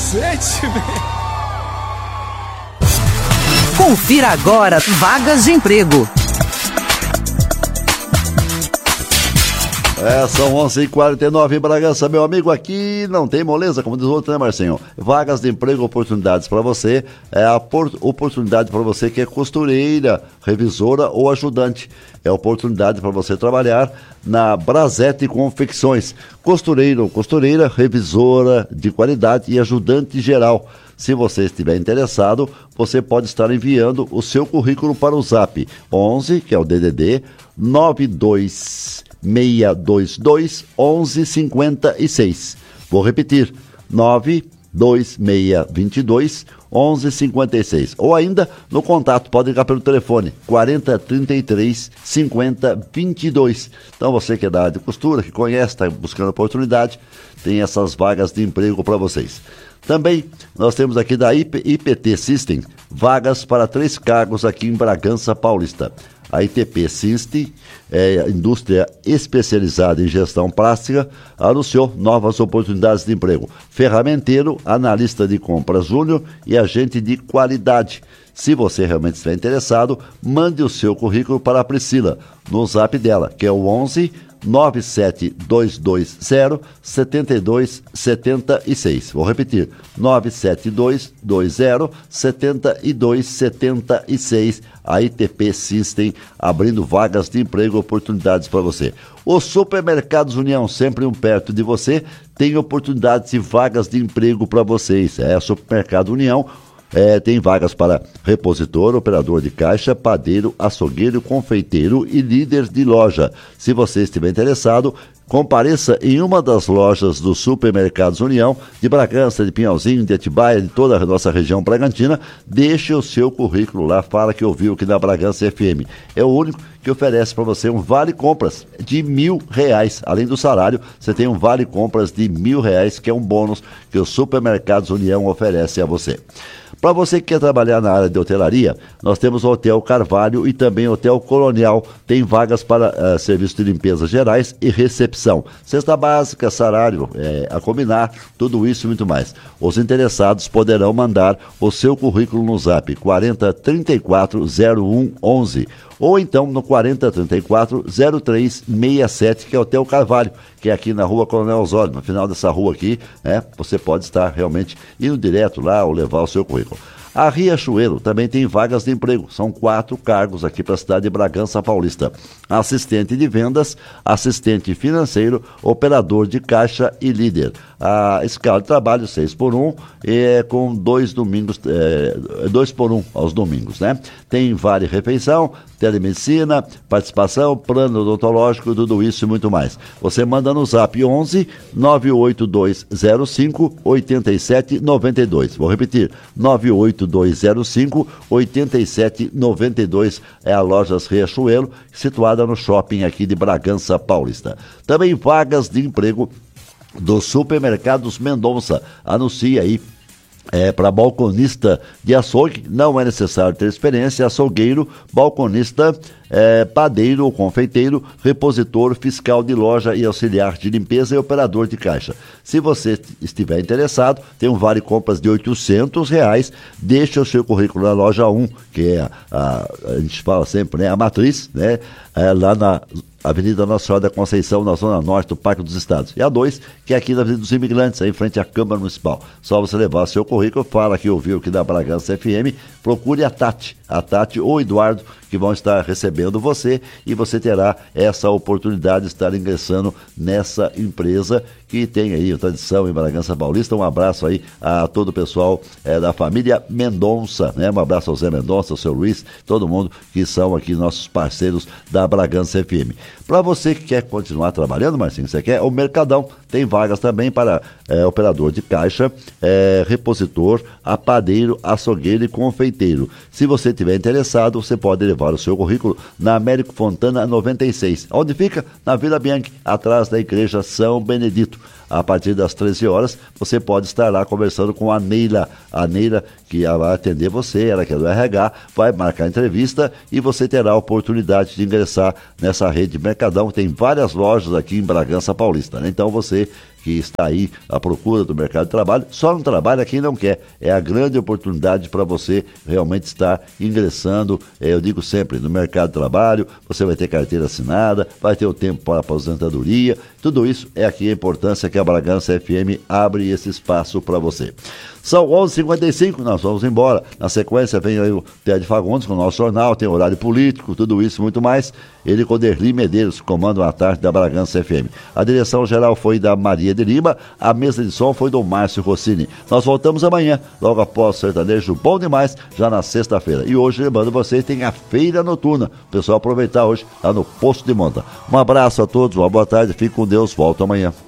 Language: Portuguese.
cacete, velho. Confira agora vagas de emprego. São 11h49 em Bragança, meu amigo. Aqui não tem moleza, como diz o outro, né, Marcinho? Vagas de emprego, oportunidades para você. É a oportunidade para você que é costureira, revisora ou ajudante. É oportunidade para você trabalhar na Brasete Confecções. Costureiro ou costureira, revisora de qualidade e ajudante geral. Se você estiver interessado, você pode estar enviando o seu currículo para o Zap 11, que é o DDD 92622 1156. Vou repetir, 92622 1156. Ou ainda no contato, pode ligar pelo telefone 4033 5022. Então você que é da área de costura, que conhece, está buscando oportunidade, tem essas vagas de emprego para vocês. Também nós temos aqui da IPT System vagas para 3 cargos aqui em Bragança Paulista. A ITP System, indústria especializada em gestão plástica, anunciou novas oportunidades de emprego. Ferramenteiro, analista de compras júnior e agente de qualidade. Se você realmente estiver interessado, mande o seu currículo para a Priscila, no zap dela, que é o 11 97220 7276. Vou repetir, 97220 7276. A ITP System abrindo vagas de emprego e oportunidades para você. Os Supermercados União, sempre um perto de você, tem oportunidades e vagas de emprego para vocês. Supermercado União. Tem vagas para repositor, operador de caixa, padeiro, açougueiro, confeiteiro e líder de loja. Se você estiver interessado, compareça em uma das lojas dos Supermercados União, de Bragança, de Pinhalzinho, de Atibaia, de toda a nossa região bragantina. Deixe o seu currículo lá, fala que ouviu aqui na Bragança FM. É o único que oferece para você um vale compras de R$1.000. Além do salário, você tem um vale compras de R$1.000, que é um bônus que os Supermercados União oferece a você. Para você que quer trabalhar na área de hotelaria, nós temos o Hotel Carvalho e também o Hotel Colonial. Tem vagas para serviços de limpeza gerais e recepção. Cesta básica, salário, a combinar, tudo isso e muito mais. Os interessados poderão mandar o seu currículo no Zap 40340111 ou então no 40340367, que é o Hotel Carvalho, que é aqui na Rua Coronel Osório, no final dessa rua aqui, você pode estar realmente indo direto lá ou levar o seu currículo. A Riachuelo também tem vagas de emprego. São 4 cargos aqui para a cidade de Bragança Paulista. Assistente de vendas, assistente financeiro, operador de caixa e líder. A escala de trabalho 6x1 com 2 domingos, 2x1 aos domingos, né? Tem vale refeição, telemedicina, participação, plano odontológico, tudo isso e muito mais. Você manda no Zap 11 98205 8792. Vou repetir, 98205 8792 é a Lojas Riachuelo, situada no shopping aqui de Bragança Paulista. Também vagas de emprego dos Supermercados Mendonça. Anuncia aí para balconista de açougue, não é necessário ter experiência, açougueiro, balconista, padeiro ou confeiteiro, repositor, fiscal de loja e auxiliar de limpeza e operador de caixa. Se você estiver interessado, tem um vale compras de R$800, deixa o seu currículo na loja 1, que é a gente fala sempre, né, a matriz, né, lá na Avenida Nossa Senhora da Conceição, na Zona Norte do Parque dos Estados. E a 2, que é aqui na Avenida dos Imigrantes, aí em frente à Câmara Municipal. Só você levar seu currículo, fala que ouviu aqui da Bragança FM, procure a Tati ou o Eduardo, que vão estar recebendo você, e você terá essa oportunidade de estar ingressando nessa empresa que tem aí a tradição em Bragança Paulista. Um abraço aí a todo o pessoal da família Mendonça, né? Um abraço ao Zé Mendonça, ao seu Luiz, todo mundo que são aqui nossos parceiros da Bragança FM. Para você que quer continuar trabalhando, Marcinho, você quer o Mercadão, tem vagas também para operador de caixa, repositor, padeiro, açougueiro e confeiteiro. Se você estiver interessado, você pode levar o seu currículo na Américo Fontana 96. Onde fica? Na Vila Bianchi, atrás da Igreja São Benedito. A partir das 13 horas, você pode estar lá conversando com a Neila. A Neila, que vai atender você, ela que é do RH, vai marcar a entrevista e você terá a oportunidade de ingressar nessa rede Mercadão. Tem várias lojas aqui em Bragança Paulista, né? Então você que está aí à procura do mercado de trabalho. Só não trabalha quem não quer. É a grande oportunidade para você realmente estar ingressando, eu digo sempre, no mercado de trabalho. Você vai ter carteira assinada, vai ter o tempo para aposentadoria. Tudo isso é aqui a importância que a Bragança FM abre esse espaço para você. São 11h55, nós vamos embora. Na sequência vem aí o Ted Fagundes com o nosso jornal, tem horário político, tudo isso e muito mais. Ele com Derli Medeiros, comando a tarde da Bragança FM. A direção geral foi da Maria de Lima, a mesa de som foi do Márcio Rossini. Nós voltamos amanhã, logo após o Sertanejo Bom Demais, já na sexta-feira. E hoje, lembrando vocês, tem a feira noturna. O pessoal aproveitar hoje lá no Posto de Monta. Um abraço a todos, uma boa tarde, fique com Deus, volto amanhã.